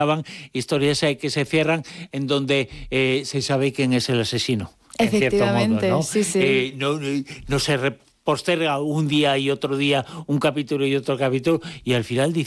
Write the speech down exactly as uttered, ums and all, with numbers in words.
historias que se cierran en donde eh, se sabe quién es el asesino. Efectivamente, en cierto modo, ¿no? sí, sí. Eh, no, no se posterga un día y otro día, un capítulo y otro capítulo, y al final dice